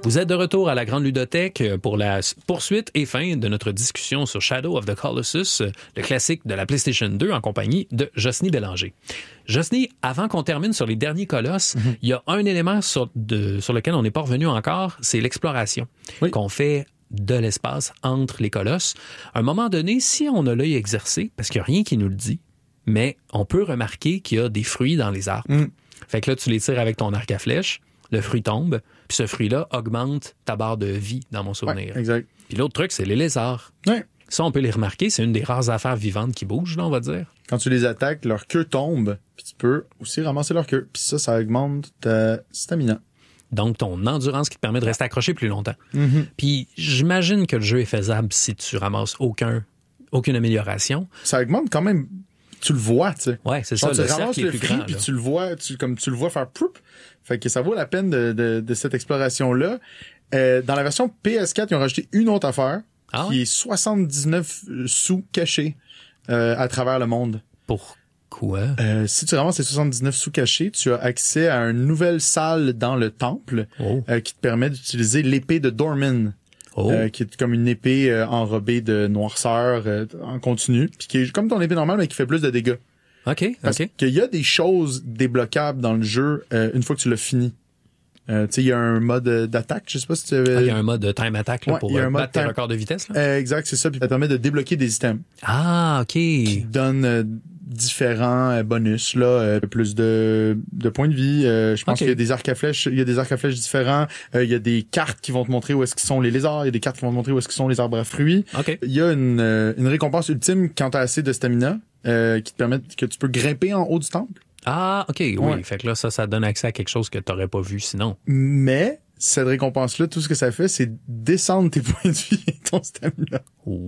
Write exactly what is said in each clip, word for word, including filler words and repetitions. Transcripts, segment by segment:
Vous êtes de retour à la Grande Ludothèque pour la poursuite et fin de notre discussion sur Shadow of the Colossus, le classique de la PlayStation deux en compagnie de Jocelyne Bélanger. Jocelyne, avant qu'on termine sur les derniers colosses, mm-hmm. il y a un élément sur, de, sur lequel on n'est pas revenu encore, c'est l'exploration oui. qu'on fait de l'espace entre les colosses. À un moment donné, si on a l'œil exercé, parce qu'il n'y a rien qui nous le dit, mais on peut remarquer qu'il y a des fruits dans les arbres. Mm. Fait que là, tu les tires avec ton arc à flèche, le fruit tombe, puis ce fruit-là augmente ta barre de vie, dans mon souvenir. Ouais, exact. Puis l'autre truc, c'est les lézards. Ouais. Ça, on peut les remarquer. C'est une des rares affaires vivantes qui bougent, là, on va dire. Quand tu les attaques, leur queue tombe, puis tu peux aussi ramasser leur queue. Puis ça, ça augmente ta stamina. Donc, ton endurance qui te permet de rester accroché plus longtemps. Mm-hmm. Puis, j'imagine que le jeu est faisable si tu ramasses aucun, aucune amélioration. Ça augmente quand même... Tu le vois, tu sais. Ouais, c'est Genre, ça, tu le ramasses cercle le est plus fruit, grand. Puis là. tu le vois, tu, comme tu le vois faire poup. Fait que ça vaut la peine de, de, de cette exploration-là. Euh, dans la version P S quatre, ils ont rajouté une autre affaire ah qui ouais? est soixante-dix-neuf sous cachés euh, à travers le monde. Pourquoi? Euh, si tu ramasses ces soixante-dix-neuf sous cachés, tu as accès à une nouvelle salle dans le temple oh. euh, qui te permet d'utiliser l'épée de Dormin. Oh. Euh, qui est comme une épée euh, enrobée de noirceur euh, en continu, puis qui est comme ton épée normale, mais qui fait plus de dégâts. OK, Parce OK. qu'il y a des choses débloquables dans le jeu euh, une fois que tu l'as fini. Euh, tu sais, il y a un mode d'attaque, je sais pas si tu avais... Ah, il y a un mode time attack là, ouais, pour y a un battre mode tes time... records de vitesse. Là. Euh, exact, c'est ça. Puis ça permet de débloquer des items. Ah, OK. Qui donnent euh, différents euh, bonus, là, euh, plus de, de points de vie. Euh, je pense okay. qu'il y a des arcs à flèches, il y a des arcs à flèches différents. Euh, il y a des cartes qui vont te montrer où est-ce qu'ils sont les lézards. Il y a des cartes qui vont te montrer où est-ce qu'ils sont les arbres à fruits. Okay. Il y a une, euh, une récompense ultime quand t'as assez de stamina, euh, qui te permet que tu peux grimper en haut du temple. Ah, OK, oui. Ouais. Fait que là, ça, ça donne accès à quelque chose que t'aurais pas vu sinon. Mais cette récompense-là, tout ce que ça fait, c'est descendre tes points de vie et ton stamina.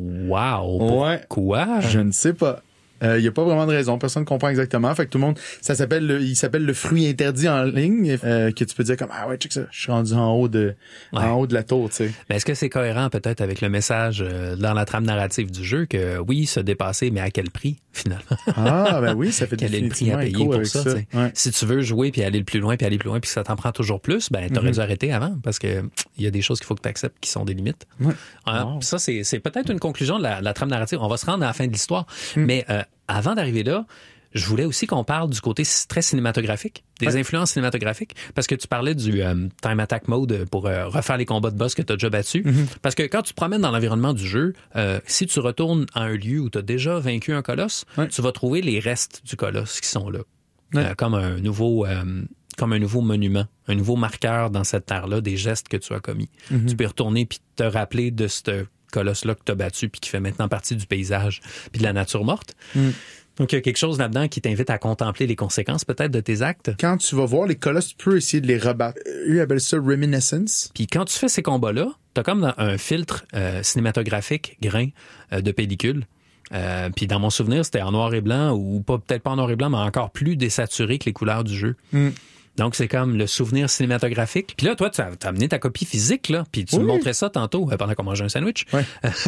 Wow! Ouais. Quoi? Je ne sais pas. Il euh, y a pas vraiment de raison, personne ne comprend exactement. Fait que tout le monde, ça s'appelle, le, il s'appelle le fruit interdit en ligne, euh, que tu peux dire comme ah ouais check ça, je suis rendu en haut de, ouais. en haut de la tour, tu sais. Mais est-ce que c'est cohérent peut-être avec le message euh, dans la trame narrative du jeu que oui, se dépasser, mais à quel prix finalement? Ah ben oui, ça fait quel est le prix à payer pour ça. ça. Ouais. Si tu veux jouer puis aller le plus loin puis aller plus loin puis que ça t'en prend toujours plus, ben t'aurais mm-hmm. dû arrêter avant parce que il y a des choses qu'il faut que tu acceptes qui sont des limites. Ouais. Euh, wow. Ça c'est, c'est peut-être une conclusion de la, la trame narrative. On va se rendre à la fin de l'histoire, mm. mais euh, avant d'arriver là, je voulais aussi qu'on parle du côté très cinématographique, des ouais. influences cinématographiques, parce que tu parlais du euh, time attack mode pour euh, refaire les combats de boss que tu as déjà battus. Mm-hmm. Parce que quand tu te promènes dans l'environnement du jeu, euh, si tu retournes à un lieu où tu as déjà vaincu un colosse, ouais. tu vas trouver les restes du colosse qui sont là, ouais. euh, comme un nouveau... Euh, comme un nouveau monument, un nouveau marqueur dans cette terre-là des gestes que tu as commis. Mm-hmm. Tu peux retourner puis te rappeler de ce colosse-là que tu as battu puis qui fait maintenant partie du paysage puis de la nature morte. Mm. Donc, il y a quelque chose là-dedans qui t'invite à contempler les conséquences peut-être de tes actes. Quand tu vas voir les colosses, tu peux essayer de les rebattre. Eux appellent ça reminiscence. Puis quand tu fais ces combats-là, t'as comme un filtre euh, cinématographique grain euh, de pellicule. Euh, puis dans mon souvenir, c'était en noir et blanc ou pas peut-être pas en noir et blanc, mais encore plus désaturé que les couleurs du jeu. Mm. Donc, c'est comme le souvenir cinématographique. Puis là, toi, tu as, as amené ta copie physique, là, puis tu oui. me montrais ça tantôt, euh, pendant qu'on mangeait un sandwich. Ouais.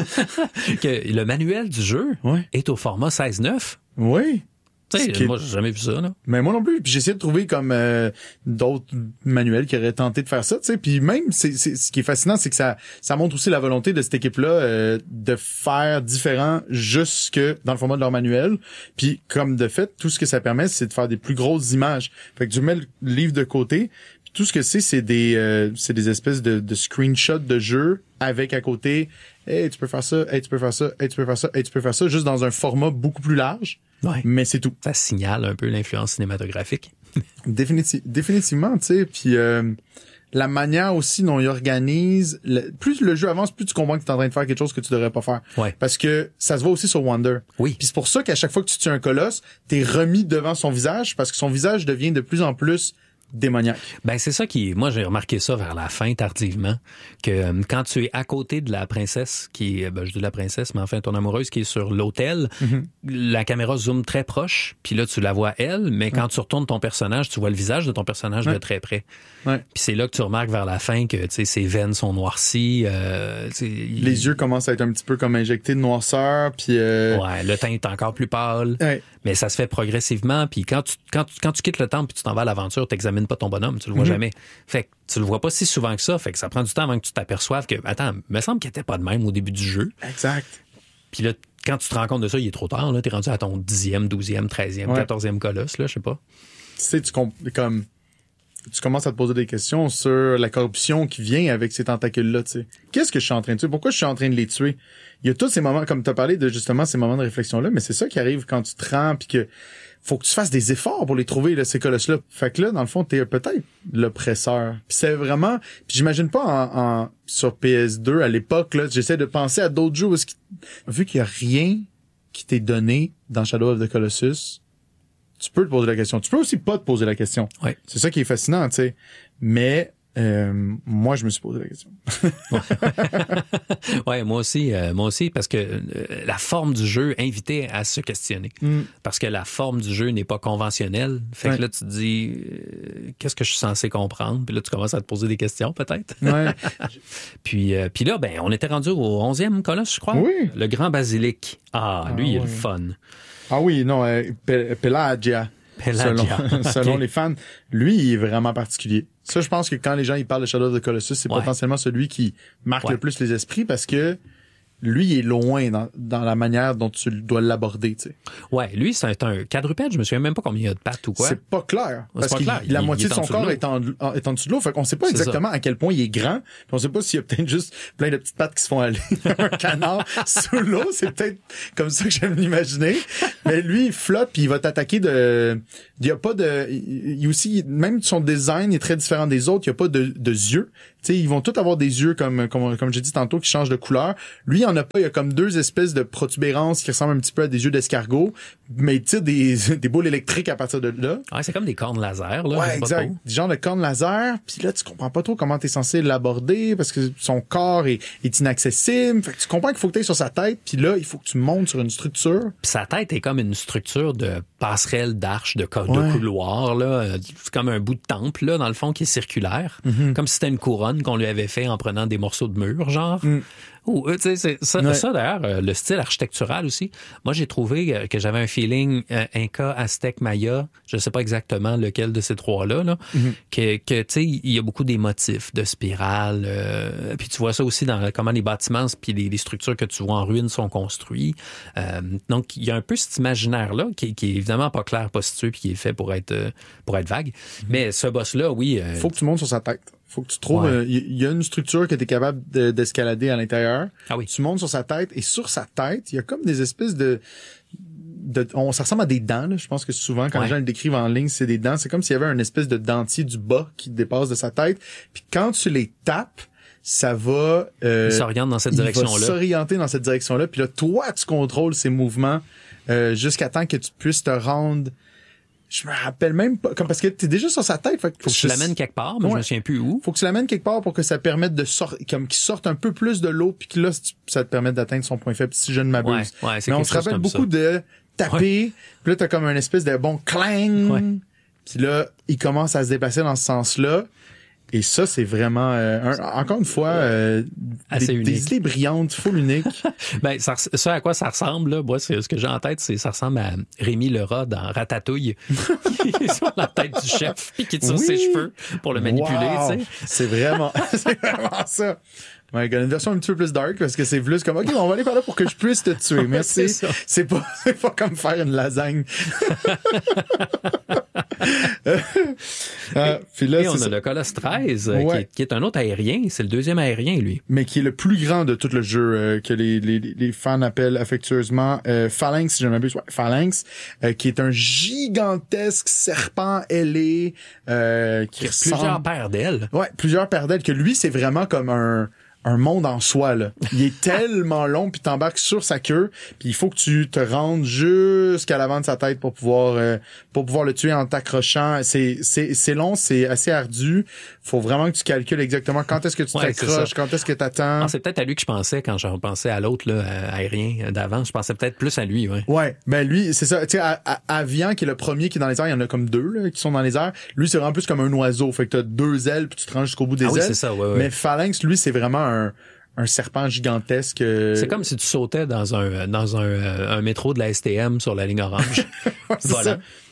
que le manuel du jeu ouais. est au format seize neuf. Oui. Tu sais, moi, j'ai jamais vu ça, là. Mais moi non plus. Puis j'ai essayé de trouver comme euh, d'autres manuels qui auraient tenté de faire ça, tu sais. Puis même, c'est, c'est, ce qui est fascinant, c'est que ça, ça montre aussi la volonté de cette équipe-là euh, de faire différent jusque dans le format de leur manuel. Puis comme de fait, tout ce que ça permet, c'est de faire des plus grosses images. Fait que tu mets le livre de côté. Puis tout ce que c'est, c'est des, euh, c'est des espèces de, de screenshots de jeux avec à côté. Hey, tu peux faire ça. Hey, tu peux faire ça. Hey, tu peux faire ça. Hey, tu peux faire ça. Juste dans un format beaucoup plus large. Ouais. Mais c'est tout. Ça signale un peu l'influence cinématographique. Définitive, définitivement, tu sais. Puis euh, la manière aussi dont ils organisent, le, plus le jeu avance, plus tu comprends que tu es en train de faire quelque chose que tu devrais pas faire. Ouais. Parce que ça se voit aussi sur Wonder. Oui. Puis c'est pour ça qu'à chaque fois que tu tues un colosse, t'es remis devant son visage parce que son visage devient de plus en plus démoniaque. Ben c'est ça qui, moi j'ai remarqué ça vers la fin tardivement, que euh, quand tu es à côté de la princesse qui, ben je dis la princesse, mais enfin ton amoureuse qui est sur l'autel, mm-hmm. la caméra zoome très proche, puis là tu la vois elle, mais quand ouais. tu retournes ton personnage, tu vois le visage de ton personnage ouais. de très près. Ouais. Puis c'est là que tu remarques vers la fin que tu sais ses veines sont noircies, euh, il... les yeux commencent à être un petit peu comme injectés de noirceur, puis euh... ouais, le teint est encore plus pâle. Ouais. Mais ça se fait progressivement, puis quand tu quand tu, quand tu quittes le temple puis tu t'en vas à l'aventure, t'examines t'examines pas ton bonhomme, tu le vois Mm-hmm. jamais. Fait que tu le vois pas si souvent que ça, fait que ça prend du temps avant que tu t'aperçoives que, attends, il me semble qu'il était pas de même au début du jeu. Exact. Puis là, quand tu te rends compte de ça, il est trop tard, là. T'es rendu à ton dixième, douzième, treizième, Ouais. quatorzième colosse, là, je sais pas. Tu sais, tu, com- comme, tu commences à te poser des questions sur la corruption qui vient avec ces tentacules-là, tu sais. Qu'est-ce que je suis en train de tuer? Pourquoi je suis en train de les tuer? Il y a tous ces moments, comme tu as parlé de justement ces moments de réflexion-là, mais c'est ça qui arrive quand tu te rends pis que faut que tu fasses des efforts pour les trouver, là, ces colosses-là. Fait que là, dans le fond, t'es peut-être l'oppresseur. Puis c'est vraiment, puis j'imagine pas en, en sur P S deux à l'époque, là, j'essaie de penser à d'autres jeux où est-ce qu'il- vu qu'il y a rien qui t'est donné dans Shadow of the Colossus, tu peux te poser la question. Tu peux aussi pas te poser la question. Ouais. C'est ça qui est fascinant, tu sais. Mais euh, moi, je me suis posé la question. Ouais, moi aussi, euh, moi aussi, parce que euh, la forme du jeu invitait à se questionner. Mm. Parce que la forme du jeu n'est pas conventionnelle. Fait Ouais. que là, tu te dis, euh, qu'est-ce que je suis censé comprendre? Puis là, tu commences à te poser des questions, peut-être. Ouais. Puis, euh, puis là, ben, on était rendu au onzième colosse, je crois. Oui. Le grand basilic. Ah, Ah, lui, il est ouais. le fun. Ah oui, non, euh, Pe- Pelagia. Pelagia. Selon, selon Ok. les fans, lui, il est vraiment particulier. Ça, je pense que quand les gens ils parlent de Shadow of the Colossus, c'est Ouais. potentiellement celui qui marque Ouais. le plus les esprits parce que lui, il est loin dans, dans la manière dont tu dois l'aborder, tu sais. Ouais, lui, c'est un quadrupède. Je me souviens même pas combien il y a de pattes ou quoi. C'est pas clair. C'est Parce pas que clair. la Il- moitié il est de en son dessous de corps l'eau. est en, en- est en dessous de l'eau. Fait qu'on sait pas C'est exactement à quel point il est grand. Puis on sait pas s'il y a peut-être juste plein de petites pattes qui se font aller. Un canard sous l'eau. C'est peut-être comme ça que j'aime l'imaginer. Mais lui, il flotte puis il va t'attaquer de, il y a pas de, il il aussi, même son design est très différent des autres. Il y a pas de, de yeux. Tu sais, ils vont tous avoir des yeux comme, comme, comme j'ai dit tantôt qui changent de couleur. Lui, il en a pas. Il y a comme deux espèces de protubérances qui ressemblent un petit peu à des yeux d'escargot. Mais il tire des, des boules électriques à partir de là. Ouais, c'est comme des cornes laser, là. je Ouais, sais pas exact. trop. Du genre de corne laser, puis là tu comprends pas trop comment t'es censé l'aborder parce que son corps est, est inaccessible. Fait que tu comprends qu'il faut que t'ailles sur sa tête, puis là il faut que tu montes sur une structure. Puis sa tête est comme une structure de passerelle, d'arche, de, co- Ouais. de couloir, là. Euh, C'est comme un bout de temple, là, dans le fond, qui est circulaire. Mm-hmm. Comme si c'était une couronne qu'on lui avait fait en prenant des morceaux de mur, genre. Mm. Ou, euh, tu sais, c'est- ça, Ouais. ça, d'ailleurs, euh, le style architectural aussi. Moi, j'ai trouvé euh, que j'avais un feeling euh, Inca, Aztèque, Maya. Je sais pas exactement lequel de ces trois-là, là. Mm-hmm. Que, que tu sais, il y a beaucoup des motifs de spirales. euh, puis tu vois ça aussi dans comment les bâtiments puis les, les structures que tu vois en ruine sont construits. Euh, donc, il y a un peu cet imaginaire-là qui, qui est évidemment pas clair, pas situé, puis qui est fait pour être, euh, pour être vague. Mais ce boss-là, oui... euh, Faut que tu montes sur sa tête. Faut que tu trouves, Ouais. euh, il y, y a une structure que t'es capable de- d'escalader à l'intérieur. Ah oui. Tu montes sur sa tête et sur sa tête, il y a comme des espèces de De, on, ça ressemble à des dents, là. Je pense que souvent, quand Ouais. les gens le décrivent en ligne, c'est des dents. C'est comme s'il y avait une espèce de dentier du bas qui dépasse de sa tête. Puis quand tu les tapes, ça va... Euh, il s'oriente dans cette il va direction-là. s'orienter dans cette direction-là. Puis là, toi, tu contrôles ses mouvements euh, jusqu'à temps que tu puisses te rendre... Je me rappelle même pas... Comme, parce que t'es déjà sur sa tête. Fait Faut que tu l'amènes quelque part, mais Ouais. je me souviens plus où. Faut que tu l'amènes quelque part pour que ça permette de sortir... Comme qu'il sorte un peu plus de l'eau. Puis que là, ça te permette d'atteindre son point faible, si je ne m'abuse. Ouais, ouais, c'est Mais on quelque se chose rappelle comme beaucoup ça. de taper. Puis là, t'as comme un espèce de bon clang. Ouais. Puis là, il commence à se déplacer dans ce sens-là. Et ça, c'est vraiment, euh, un- encore une fois, euh, Assez des, unique. des idées brillantes, full unique. Ben, ça, res- ça à quoi ça ressemble, là, moi, c'est, ce que j'ai en tête, c'est ça ressemble à Rémi le rat dans Ratatouille, qui est sur la tête du chef, puis qui tire Oui. ses cheveux pour le manipuler, Wow! tu sais. C'est vraiment, c'est vraiment ça. Ouais, il y a une version un petit peu plus dark parce que c'est plus comme, OK, on va aller par là pour que je puisse te tuer. Merci. C'est ça. C'est pas, c'est pas comme faire une lasagne. euh, puis là, Et on c'est a ça. le Colosse treize, euh, Ouais. qui, est, qui est un autre aérien. C'est le deuxième aérien, lui. Mais qui est le plus grand de tout le jeu, euh, que les, les, les fans appellent affectueusement euh, Phalanx, si je ne m'abuse, ouais, Phalanx, euh, qui est un gigantesque serpent ailé, euh, qui Qui a ressemble... plusieurs paires d'ailes. Ouais, plusieurs paires d'ailes, que lui, c'est vraiment comme un un monde en soi, là. Il est tellement long, puis t'embarques sur sa queue, puis il faut que tu te rendes jusqu'à l'avant de sa tête pour pouvoir euh, pour pouvoir le tuer en t'accrochant. C'est c'est c'est long, c'est assez ardu. Faut vraiment que tu calcules exactement quand est-ce que tu Ouais, c'est t'accroches, ça. quand est-ce que t'attends. Ah, c'est peut-être à lui que je pensais quand je repensais à l'autre là, euh, aérien d'avant. Je pensais peut-être plus à lui, ouais. Ouais, ben lui, c'est ça. Tu sais, à- à- Avian, qui est le premier qui est dans les airs, il y en a comme deux là, qui sont dans les airs. Lui, c'est vraiment plus comme un oiseau. Fait que t'as deux ailes, puis tu te rends jusqu'au bout des Ah oui, ailes. c'est ça, ouais, ouais. Mais Phalanx, lui, c'est vraiment un, un serpent gigantesque. euh, C'est comme si tu sautais dans un dans un, euh, un métro de la S T M sur la ligne orange. c'est Voilà. ça.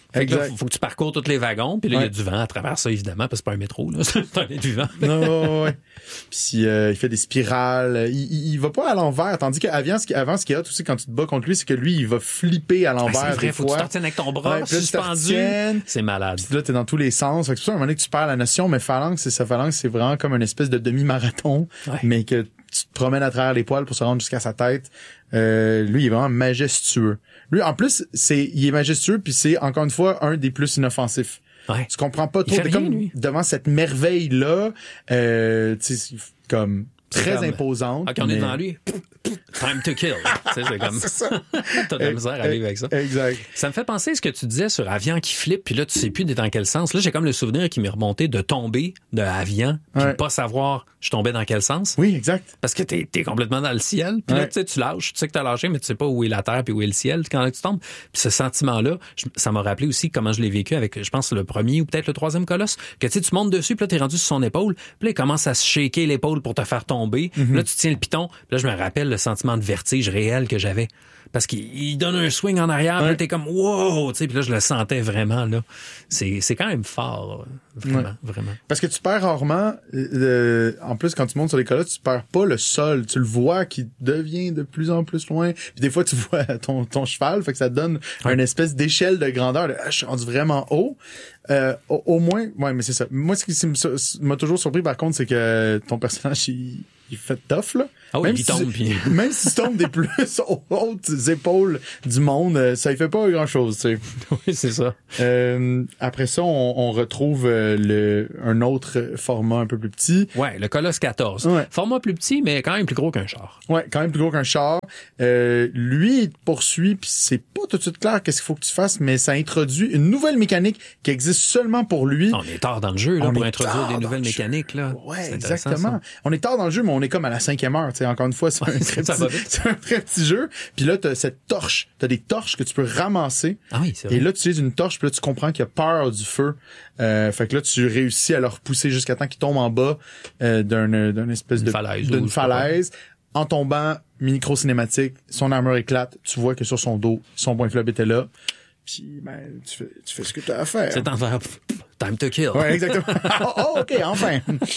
Fait que là, faut, faut que tu parcours tous les wagons, puis là, il ouais. y a du vent à travers ça, évidemment, parce que c'est pas un métro, là. C'est un du vent. Non, ouais. Puis euh, il fait des spirales. Il, il, il va pas à l'envers, tandis qu'avant, ce qui, avant, ce qu'il y a aussi quand tu te bats contre lui, c'est que lui, il va flipper à l'envers. Ah, c'est vrai, des faut fois. que tu t'en tiennes avec ton bras ouais, suspendu. C'est malade. Puis là, t'es dans tous les sens. Fait que c'est pour ça, à un moment donné, que tu perds la notion, mais phalanx, c'est sa phalanx, c'est vraiment comme une espèce de demi-marathon, ouais. mais que tu te promènes à travers les poils pour se rendre jusqu'à sa tête. Euh, lui, il est vraiment majestueux. Lui, en plus, c'est, il est majestueux, puis c'est, encore une fois, un des plus inoffensifs. Ouais. Tu comprends pas trop. T'es comme lui. devant cette merveille-là, euh, tu sais, comme très comme, imposante. Ok, on mais... est devant lui. Time to kill. Tu sais, c'est comme ça. T'as de la misère à vivre avec ça. Exact. Ça me fait penser à ce que tu disais sur Avian qui flippe, puis là, tu sais plus dans quel sens. Là, j'ai comme le souvenir qui m'est remonté de tomber de Avian, puis ouais. pas savoir je tombais dans quel sens. Oui, exact. Parce que t'es, t'es complètement dans le ciel. Puis ouais. là, tu sais, tu lâches. Tu sais que t'as lâché, mais tu sais pas où est la terre puis où est le ciel quand tu tombes. Puis ce sentiment-là, je, ça m'a rappelé aussi comment je l'ai vécu avec, je pense, le premier ou peut-être le troisième colosse. Que tu sais, tu montes dessus, puis là, t'es rendu sur son épaule. Puis là, il commence à se shaker l'épaule pour te faire tomber. Mm-hmm. Puis là, tu tiens le piton. Puis là, je me rappelle le sentiment de vertige réel que j'avais. Parce qu'il il donne un swing en arrière, ouais. puis là, t'es comme wow, tu sais, puis là je le sentais vraiment là. C'est c'est quand même fort, vraiment, ouais. vraiment. Parce que tu perds rarement. Euh, en plus, quand tu montes sur les colosses, tu perds pas le sol, tu le vois qui devient de plus en plus loin. Puis des fois, tu vois ton ton cheval, fait que ça te donne ouais. une espèce d'échelle de grandeur. De, ah, je suis rendu vraiment haut. Euh, au, au moins, ouais, mais c'est ça. Moi, ce qui m'a toujours surpris par contre, c'est que ton personnage il, il fait tough là. Ah oui, même il si, tombe. Puis... même si tu tombes des plus hautes épaules du monde, ça ne fait pas grand-chose, tu sais. Oui, c'est ça. Euh, après ça, on, on retrouve euh, le un autre format un peu plus petit. Ouais, le Colosse quatorze. Ouais. Format plus petit, mais quand même plus gros qu'un char. Ouais, quand même plus gros qu'un char. Euh, lui, il te poursuit, puis c'est pas tout de suite clair qu'est-ce qu'il faut que tu fasses, mais ça introduit une nouvelle mécanique qui existe seulement pour lui. On est tard dans le jeu là on pour introduire des nouvelles mécaniques là. Ouais, exactement. Ça. On est tard dans le jeu, mais on est comme à la cinquième heure. T'sais, encore une fois, c'est, ouais, un très petit, c'est un très petit jeu. Puis là, t'as cette torche. T'as des torches que tu peux ramasser. Ah oui, c'est vrai. Et là, tu utilises une torche, puis là, tu comprends qu'il y a peur du feu. Euh, fait que là, tu réussis à le repousser jusqu'à temps qu'il tombe en bas euh, d'un, d'un espèce une de falaise, d'une falaise. En tombant, micro-cinématique, son armure éclate. Tu vois que sur son dos, son point fleuve était là. Puis, ben, tu fais, tu fais ce que tu as à faire. C'est en faire time to kill. Ouais, exactement. oh, oh, OK, enfin.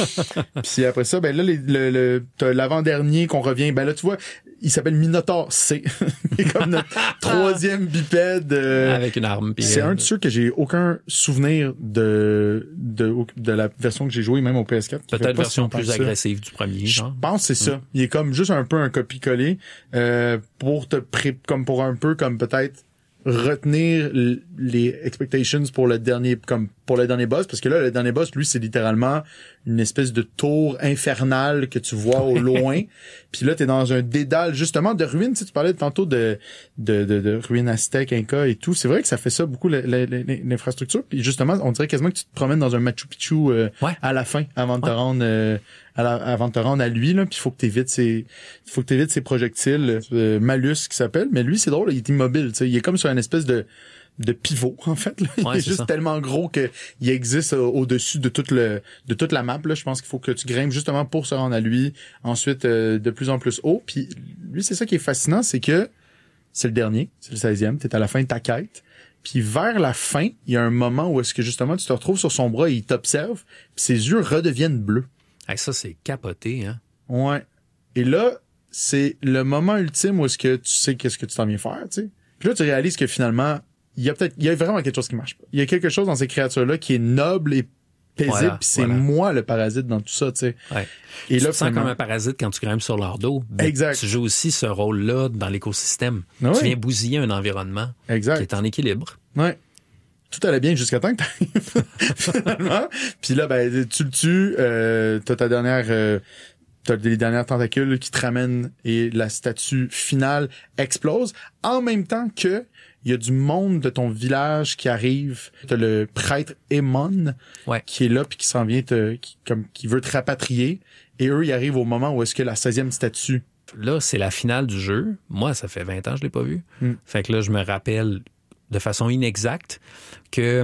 Puis après ça, ben là, les, le, le, t'as l'avant-dernier qu'on revient. Ben là, tu vois, il s'appelle Minotaur C. Il est comme notre troisième bipède. Euh, Avec une arme. C'est euh, un de ceux que j'ai aucun souvenir de, de, de la version que j'ai jouée, même au P S quatre. Peut-être version plus agressive du premier. Je genre. pense que c'est ça. Il est comme juste un peu un copie-coller, euh, pour te pré, comme pour un peu, comme peut-être, retenir les expectations pour le dernier comme pour le dernier boss parce que là le dernier boss lui c'est littéralement une espèce de tour infernale que tu vois au loin puis là t'es dans un dédale justement de ruines. Tu sais, tu parlais tantôt de de de, de ruines aztèques, inca et tout, c'est vrai que ça fait ça beaucoup la, la, la, l'infrastructure puis justement on dirait quasiment que tu te promènes dans un Machu Picchu euh, ouais. à la fin avant de ouais. te rendre euh, à la, avant de te rendre à lui là puis il faut que t'évites ses faut que t'évites ses projectiles euh, malus qui s'appelle mais lui c'est drôle il est immobile tu sais il est comme sur une espèce de de pivot en fait là. Il ouais, est juste ça. tellement gros que il existe euh, au-dessus de toute le de toute la map là. Je pense qu'il faut que tu grimpes justement pour se rendre à lui. Ensuite euh, de plus en plus haut. Puis lui c'est ça qui est fascinant, c'est que c'est le dernier, c'est le seizième. T'es à la fin de ta quête. Puis vers la fin, il y a un moment où est-ce que justement tu te retrouves sur son bras et il t'observe. Puis ses yeux redeviennent bleus. Hey, ça c'est capoté hein. Ouais. Et là c'est le moment ultime où est-ce que tu sais qu'est-ce que tu t'en viens faire, tu sais. Puis là tu réalises que finalement il y a peut-être, il y a vraiment quelque chose qui marche pas. Il y a quelque chose dans ces créatures-là qui est noble et paisible, voilà, puis c'est voilà. moi le parasite dans tout ça, tu sais. Ouais. Et tu là, te sens comme un parasite quand tu grimpes sur leur dos. Ben, exact. Tu joues aussi ce rôle-là dans l'écosystème. Ah, tu oui. viens bousiller un environnement exact. qui est en équilibre. Ouais. Tout allait bien jusqu'à temps que t'arrives, finalement. Puis là, ben, tu le tues, euh, t'as ta dernière... Euh, t'as les dernières tentacules qui te ramènent et la statue finale explose. En même temps que il y a du monde de ton village qui arrive. T'as le prêtre Aemon ouais. qui est là puis qui s'en vient te, qui, comme, qui veut te rapatrier. Et eux, ils arrivent au moment où est-ce que la seizième statue. Là, c'est la finale du jeu. Moi, ça fait vingt ans que je l'ai pas vu. Mm. Fait que là, je me rappelle de façon inexacte que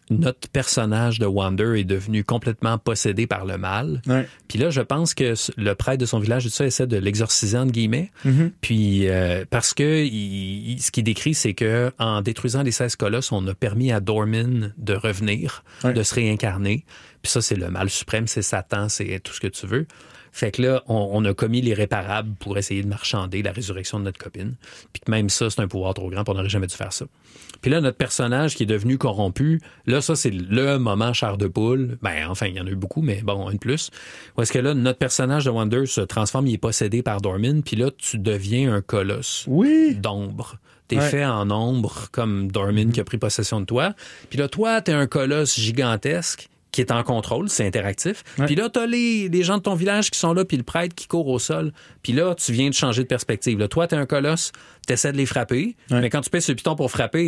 notre personnage de Wander est devenu complètement possédé par le mal. Ouais. Puis là, je pense que le prêtre de son village, tout ça, essaie de l'exorciser, entre guillemets. Mm-hmm. Puis, euh, parce que il, il, ce qu'il décrit, c'est que en détruisant les seize colosses, on a permis à Dormin de revenir, ouais. de se réincarner. Puis ça, c'est le mal suprême, c'est Satan, c'est tout ce que tu veux. Fait que là, on, on a commis l'irréparable pour essayer de marchander la résurrection de notre copine. Puis que même ça, c'est un pouvoir trop grand, puis on n'aurait jamais dû faire ça. Puis là, notre personnage qui est devenu corrompu, là, ça, c'est le moment chair de poule. Ben, enfin, il y en a eu beaucoup, mais bon, un de plus. Où est-ce que là, notre personnage de Wander se transforme, il est possédé par Dormin, puis là, tu deviens un colosse oui. d'ombre. T'es ouais. fait en ombre, comme Dormin mm-hmm. qui a pris possession de toi. Puis là, toi, t'es un colosse gigantesque qui est en contrôle, c'est interactif. Ouais. Puis là, t'as les, les gens de ton village qui sont là, puis le prêtre qui court au sol. Puis là, tu viens de changer de perspective. Là, toi, t'es un colosse, t'essaies de les frapper, ouais. mais quand tu pèses sur le piton pour frapper,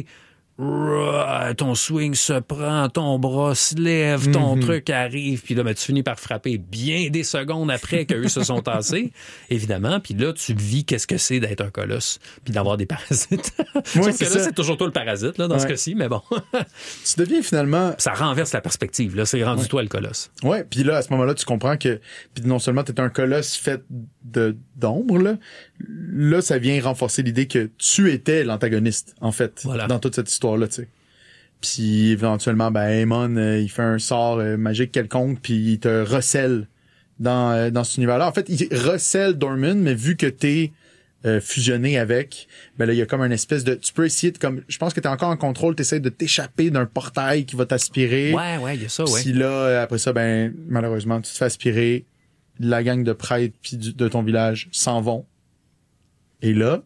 ton swing se prend, ton bras se lève, ton mm-hmm. truc arrive, puis là, ben, tu finis par frapper bien des secondes après qu'eux se sont tassés, évidemment, puis là, tu vis qu'est-ce que c'est d'être un colosse, puis d'avoir des parasites. Oui, Sauf c'est que ça. là, c'est toujours toi le parasite, là, dans ouais. ce cas-ci, mais bon. Tu deviens finalement... Ça renverse la perspective, là, c'est rendu ouais. toi le colosse. Ouais, puis là, à ce moment-là, tu comprends que puis non seulement t'es un colosse fait de d'ombre, là, là, ça vient renforcer l'idée que tu étais l'antagoniste, en fait, voilà. dans toute cette histoire-là, tu sais. Puis éventuellement, ben, Aemon, euh, il fait un sort euh, magique quelconque, puis il te recèle dans euh, dans cet univers-là. En fait, il recèle Dormin, mais vu que t'es euh, fusionné avec, ben là, il y a comme une espèce de... Tu peux essayer de... comme je pense que t'es encore en contrôle, t'essaies de t'échapper d'un portail qui va t'aspirer. Ouais, ouais, il y a ça, ouais. Puis là, après ça, ben, malheureusement, tu te fais aspirer, la gang de prêtres puis de ton village s'en vont. Et là,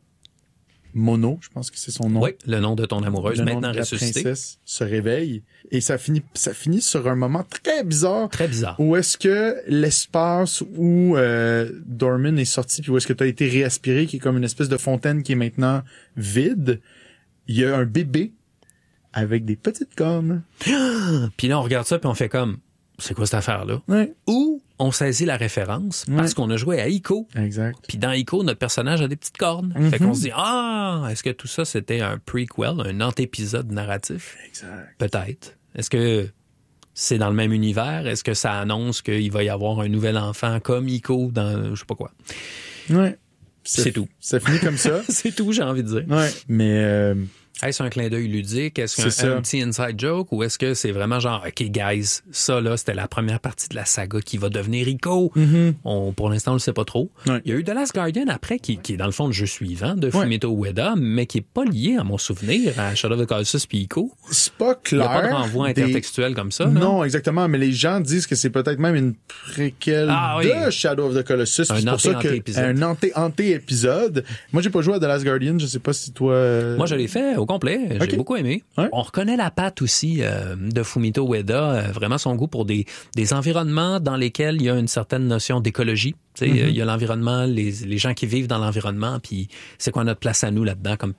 Mono, je pense que c'est son nom. Oui, le nom de ton amoureuse, le maintenant nom de la ressuscitée. princesse se réveille et ça finit, ça finit sur un moment très bizarre. Très bizarre. Où est-ce que l'espace où euh, Dormin est sorti puis où est-ce que tu as été réaspiré, qui est comme une espèce de fontaine qui est maintenant vide, il y a un bébé avec des petites cornes. Puis là, on regarde ça puis on fait comme, c'est quoi cette affaire-là? Ouais. Ou on saisit la référence ouais. parce qu'on a joué à Ico. Exact. Puis dans Ico, notre personnage a des petites cornes. Mm-hmm. Fait qu'on se dit, ah, est-ce que tout ça, c'était un prequel, un antépisode narratif? Exact. Peut-être. Est-ce que c'est dans le même univers? Est-ce que ça annonce qu'il va y avoir un nouvel enfant comme Ico dans je sais pas quoi? Ouais. C'est, c'est tout. Ça finit comme ça. C'est tout, j'ai envie de dire. Ouais. Mais... Euh... Est-ce un clin d'œil ludique? Est-ce qu'un c'est un petit inside joke? Ou est-ce que c'est vraiment genre, OK, guys, ça, là, c'était la première partie de la saga qui va devenir Ico? Mm-hmm. On, pour l'instant, on le sait pas trop. Ouais. Il y a eu The Last Guardian après, qui, qui est dans le fond le jeu suivant de Fumito ouais. Ueda, mais qui est pas lié, à mon souvenir, à Shadow of the Colossus puis Ico. C'est pas clair. Il n'y a pas de renvoi des... intertextuel comme ça, non? Non, exactement. Mais les gens disent que c'est peut-être même une préquelle ah, oui. de Shadow of the Colossus. Un c'est pour ça que un anté anté épisode. Moi, j'ai pas joué à The Last Guardian. Je sais pas si toi. Euh... Moi, je l'ai fait au complet. J'ai okay. beaucoup aimé. Ouais. On reconnaît la patte aussi euh, de Fumito Ueda, euh, vraiment son goût pour des, des environnements dans lesquels il y a une certaine notion d'écologie. Tu sais, mm-hmm. il y a l'environnement, les, les gens qui vivent dans l'environnement, puis c'est quoi notre place à nous là-dedans comme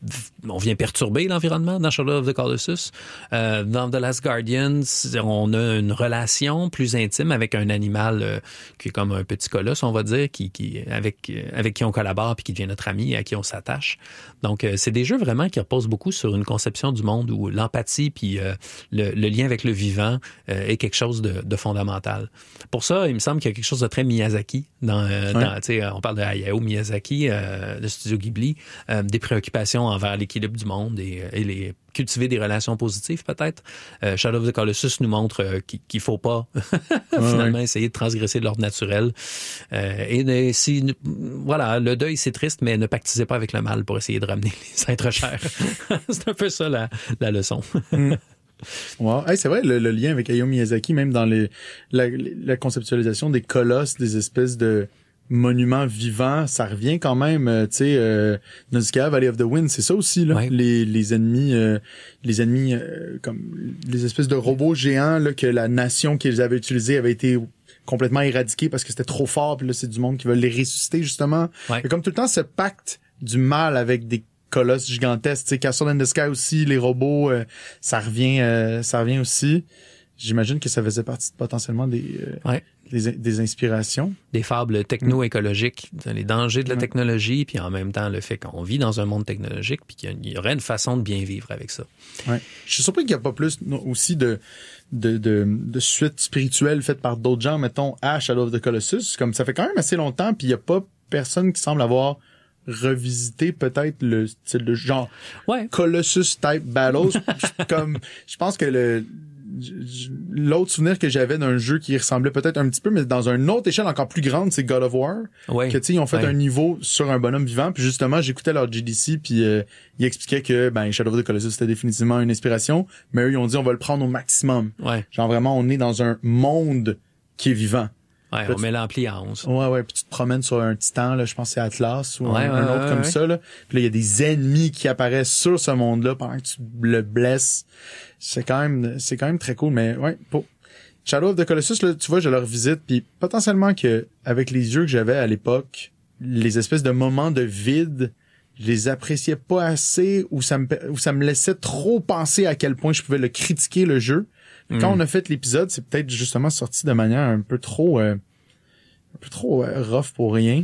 on vient perturber l'environnement dans Shadow of the Colossus. Euh, dans The Last Guardian, on a une relation plus intime avec un animal euh, qui est comme un petit colosse, on va dire, qui, qui avec avec qui on collabore puis qui devient notre ami et à qui on s'attache. Donc, euh, c'est des jeux vraiment qui reposent beaucoup sur une conception du monde où l'empathie puis euh, le, le lien avec le vivant euh, est quelque chose de, de fondamental. Pour ça, il me semble qu'il y a quelque chose de très Miyazaki. Dans, euh, ouais. dans, tu sais, on parle de Hayao Miyazaki, euh, de Studio Ghibli, euh, des préoccupations envers l'équilibre du monde et, et les cultiver des relations positives peut-être. Euh, Shadow of the Colossus nous montre euh, qu'il, qu'il faut pas finalement ouais. essayer de transgresser l'ordre naturel. Euh, et de, si voilà, le deuil c'est triste, mais ne pactisez pas avec le mal pour essayer de ramener les êtres chers. C'est un peu ça la, la leçon. Mm. Wow. Hey, c'est vrai, le, le lien avec Hayao Miyazaki, même dans les, la, la conceptualisation des colosses, des espèces de monuments vivants, ça revient quand même, euh, tu sais, euh, Nausicaa, Valley of the Wind, c'est ça aussi, là. Ouais. Les, les ennemis, euh, les ennemis, euh, comme les espèces de robots géants, là, que la nation qu'ils avaient utilisée avait été complètement éradiquée parce que c'était trop fort, puis là, c'est du monde qui veut les ressusciter, justement. Ouais. Et comme tout le temps, ce pacte du mal avec des colosses gigantesques, tu sais, Castle in the Sky aussi, les robots, euh, ça revient, euh, ça revient aussi. J'imagine que ça faisait partie potentiellement des, euh, ouais. des, des inspirations. Des fables techno-écologiques, les dangers de la technologie, puis en même temps le fait qu'on vit dans un monde technologique, puis qu'il y aurait une façon de bien vivre avec ça. Ouais. Je suis surpris qu'il n'y a pas plus aussi de, de, de, de suites spirituelles faites par d'autres gens, mettons, à Shadow of the Colossus. Comme ça fait quand même assez longtemps, puis il n'y a pas personne qui semble avoir revisité peut-être le style de genre ouais. Colossus type battles. Comme je pense que le l'autre souvenir que j'avais d'un jeu qui ressemblait peut-être un petit peu, mais dans une autre échelle encore plus grande, c'est God of War. Ouais. Que tu sais, ils ont fait ouais. un niveau sur un bonhomme vivant. Puis justement, j'écoutais leur G D C, puis euh, ils expliquaient que ben Shadow of the Colossus c'était définitivement une inspiration, mais eux ils ont dit on va le prendre au maximum. Ouais. Genre vraiment, on est dans un monde qui est vivant. Ouais, on met l'ampli à onze. Ouais, ouais, puis tu te promènes sur un titan, là, je pense que c'est Atlas ou ouais, un, ouais, un autre ouais, comme ouais. ça, là. Puis là, il y a des ennemis qui apparaissent sur ce monde-là pendant que tu le blesses. C'est quand même, c'est quand même très cool, mais ouais, pour Shadow of the Colossus, là, tu vois, je le revisite, puis potentiellement que, avec les yeux que j'avais à l'époque, les espèces de moments de vide, je les appréciais pas assez, ou ça me, ou ça me laissait trop penser à quel point je pouvais le critiquer, le jeu. Mm. Quand on a fait l'épisode, c'est peut-être justement sorti de manière un peu trop, euh, un peu trop euh, rough pour rien,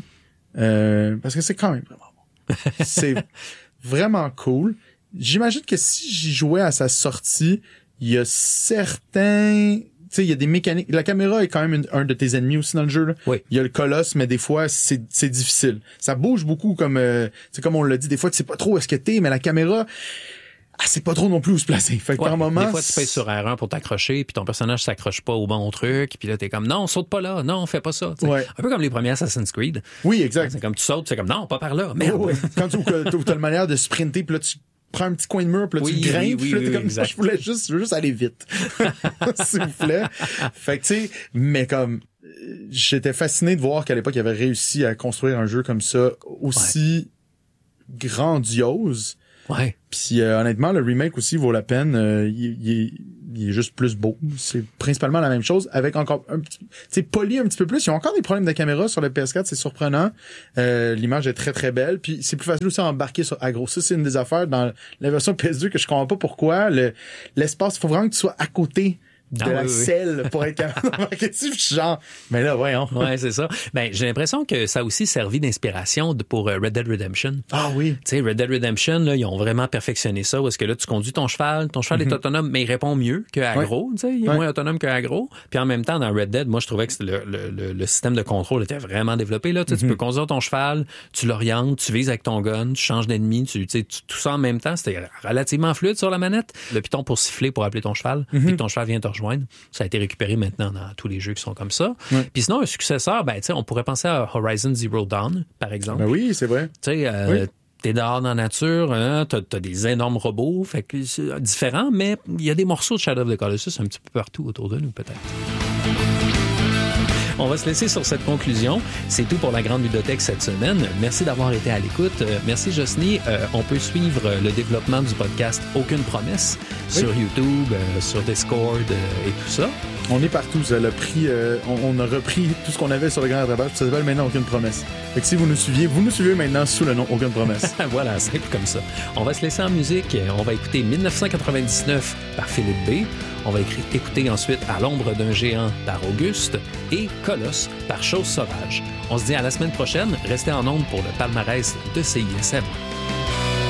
euh, parce que c'est quand même vraiment bon. C'est vraiment cool. J'imagine que si j'y jouais à sa sortie, il y a certains, tu sais, il y a des mécaniques. La caméra est quand même une, un de tes ennemis aussi dans le jeu, là. Oui. Il y a le colosse, mais des fois c'est c'est difficile. Ça bouge beaucoup, comme euh, c'est comme on l'a dit. Des fois tu sais pas trop où est-ce que t'es, mais la caméra, ah, c'est pas trop non plus où se placer. Fait que ouais, par moment, des fois, tu pèses sur R un pour t'accrocher, puis ton personnage s'accroche pas au bon truc, puis là, t'es comme, non, saute pas là, non, fais pas ça. Ouais. Un peu comme les premiers Assassin's Creed. Oui, exact. C'est comme tu sautes, c'est comme, non, pas par là, merde. Oh, ouais. Quand tu as la manière de sprinter, puis là, tu prends un petit coin de mur, puis là, oui, tu grimpes, oui, puis là, oui, t'es comme, exact. je voulais juste, je veux juste aller vite. S'il vous plaît. Fait que, tu sais, mais comme, j'étais fasciné de voir qu'à l'époque, il avait réussi à construire un jeu comme ça, aussi ouais. grandiose. Ouais. Puis euh, honnêtement, le remake aussi vaut la peine. Euh, il, il, il est juste plus beau. C'est principalement la même chose, avec encore un petit, tu sais, poli un petit peu plus. Ils ont encore des problèmes de caméra sur le P S quatre, c'est surprenant. Euh, l'image est très très belle. Puis c'est plus facile aussi à embarquer sur aggro. Ça, c'est une des affaires dans la version P S deux que je comprends pas pourquoi. Le, l'espace, il faut vraiment que tu sois à côté de ah, la oui, oui. selle pour être capable genre mais là voyons. Ouais, c'est ça. Ben j'ai l'impression que ça a aussi servi d'inspiration de, pour Red Dead Redemption. Ah oui. Tu sais, Red Dead Redemption là, ils ont vraiment perfectionné ça parce que là tu conduis ton cheval, ton cheval mm-hmm. est autonome mais il répond mieux que aggro, ouais. tu sais, il est ouais. moins autonome que aggro. Puis en même temps dans Red Dead, moi je trouvais que le, le, le, le système de contrôle était vraiment développé là, tu sais, mm-hmm. tu peux conduire ton cheval, tu l'orientes, tu vises avec ton gun, tu changes d'ennemi, tu tu sais tout ça en même temps, c'était relativement fluide sur la manette. Le piton pour siffler pour appeler ton cheval, mm-hmm. puis ton cheval vient te rejoindre. Ça a été récupéré maintenant dans tous les jeux qui sont comme ça. Ouais. Puis sinon, un successeur, ben, tu sais, on pourrait penser à Horizon Zero Dawn, par exemple. Ben oui, c'est vrai. Tu sais, euh, oui. t'es dehors dans la nature, hein, t'as, t'as des énormes robots, fait que c'est différent, mais il y a des morceaux de Shadow of the Colossus un petit peu partout autour de nous, peut-être. On va se laisser sur cette conclusion. C'est tout pour la Grande Ludothèque cette semaine. Merci d'avoir été à l'écoute. Euh, merci, Jocelyne. Euh, on peut suivre le développement du podcast Aucune Promesse oui. sur YouTube, euh, sur Discord euh, et tout ça. On est partout. Ça a pris, euh, on, on a repris tout ce qu'on avait sur le Grand Rattrapage. Ça s'appelle maintenant Aucune Promesse. Fait que si vous nous suiviez, vous nous suivez maintenant sous le nom Aucune Promesse. Voilà, c'est comme ça. On va se laisser en musique. On va écouter dix-neuf cent quatre-vingt-dix-neuf par Philippe B. On va écouter ensuite À l'ombre d'un géant par Auguste et Colosse par Chose sauvage. On se dit à la semaine prochaine. Restez en onde pour le palmarès de C I S M.